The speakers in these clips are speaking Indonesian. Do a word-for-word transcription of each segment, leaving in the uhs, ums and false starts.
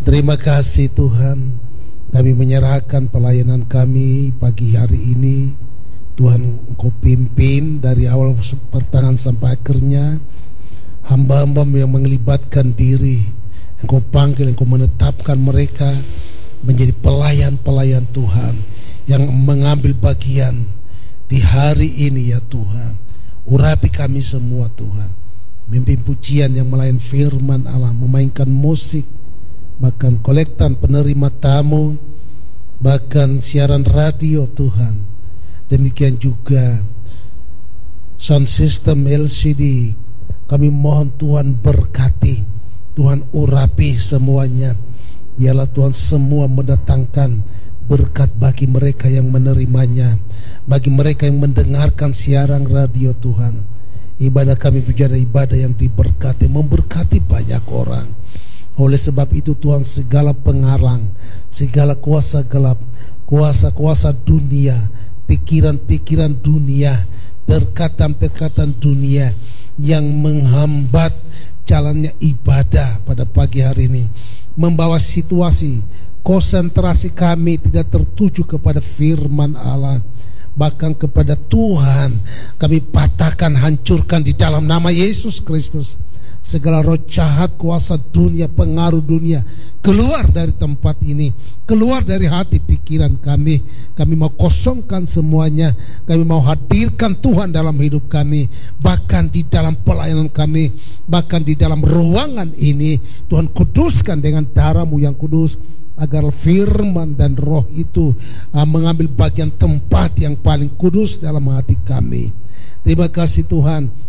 Terima kasih Tuhan, kami menyerahkan pelayanan kami pagi hari ini. Tuhan, Engkau pimpin dari awal pertengahan sampai akhirnya. Hamba-hamba yang melibatkan diri, Engkau panggil, Engkau menetapkan mereka menjadi pelayan-pelayan Tuhan yang mengambil bagian di hari ini ya Tuhan. Urapi kami semua Tuhan, mimpin pujian yang melayan firman Allah, memainkan musik, bahkan kolektan penerima tamu, bahkan siaran radio Tuhan. Demikian juga sound system L C D, kami mohon Tuhan berkati, Tuhan urapi semuanya. Biarlah Tuhan semua mendatangkan berkat bagi mereka yang menerimanya, bagi mereka yang mendengarkan siaran radio Tuhan. Ibadah kami menjadi ibadah yang diberkati, memberkati banyak orang. Oleh sebab itu Tuhan, segala penghalang, segala kuasa gelap, kuasa-kuasa dunia, pikiran-pikiran dunia, perkataan-perkataan dunia yang menghambat jalannya ibadah pada pagi hari ini, membawa situasi konsentrasi kami tidak tertuju kepada firman Allah, bahkan kepada Tuhan, kami patahkan, hancurkan di dalam nama Yesus Kristus. Segala roh jahat, kuasa dunia, pengaruh dunia, keluar dari tempat ini, keluar dari hati pikiran kami. Kami mau kosongkan semuanya. Kami mau hadirkan Tuhan dalam hidup kami, bahkan di dalam pelayanan kami, bahkan di dalam ruangan ini. Tuhan, kuduskan dengan darah-Mu yang kudus, agar firman dan roh itu uh, mengambil bagian tempat yang paling kudus dalam hati kami. Terima kasih Tuhan.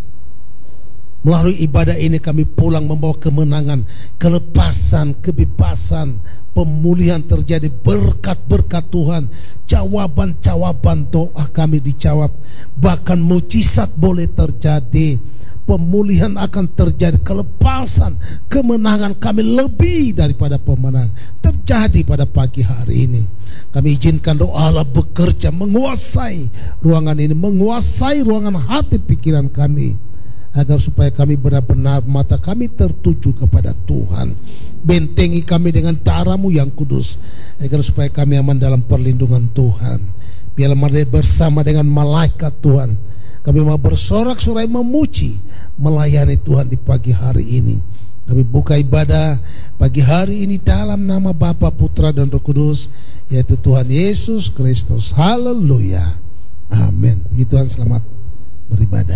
Melalui ibadah ini kami pulang membawa kemenangan, kelepasan, kebebasan, pemulihan terjadi, berkat-berkat Tuhan, jawaban-jawaban doa kami dijawab, bahkan mujizat boleh terjadi, pemulihan akan terjadi, kelepasan, kemenangan kami lebih daripada pemenang terjadi pada pagi hari ini. Kami izinkan roh Allah bekerja, menguasai ruangan ini, menguasai ruangan hati pikiran kami, agar supaya kami benar-benar mata kami tertuju kepada Tuhan. Bentengi kami dengan darah-Mu yang kudus, agar supaya kami aman dalam perlindungan Tuhan. Biarlah mari bersama dengan malaikat Tuhan, kami mau bersorak-sorai memuji, melayani Tuhan di pagi hari ini. Kami buka ibadah pagi hari ini dalam nama Bapa, Putra dan Roh Kudus, yaitu Tuhan Yesus Kristus. Haleluya, amin. Puji Tuhan, selamat beribadah.